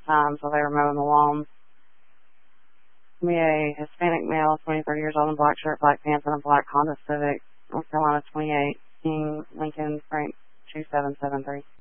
time, so they were mowing the lawn. Me, a Hispanic male, 23 years old, in black shirt, black pants, and a black Honda Civic, North Carolina 28, King Lincoln Frank 2773.